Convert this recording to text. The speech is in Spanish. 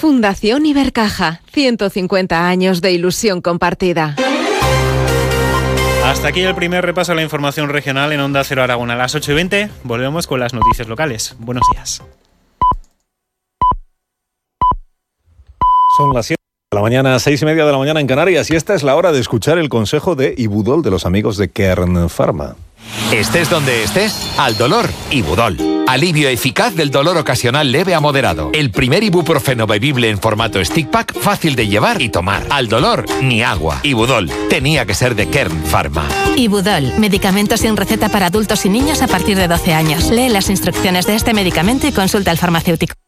Fundación Ibercaja, 150 años de ilusión compartida. Hasta aquí el primer repaso a la información regional en Onda Cero Aragón. A las 8:20 volvemos con las noticias locales. Buenos días. Son las 7 de la mañana, 6:30 de la mañana en Canarias, y esta es la hora de escuchar el consejo de Ibudol de los amigos de Kern Pharma. Estés donde estés, al dolor, Ibudol. Alivio eficaz del dolor ocasional leve a moderado. El primer ibuprofeno bebible en formato stick pack, fácil de llevar y tomar. Al dolor, ni agua. Ibudol, tenía que ser de Kern Pharma. Ibudol, medicamento sin receta para adultos y niños a partir de 12 años. Lee las instrucciones de este medicamento y consulta al farmacéutico.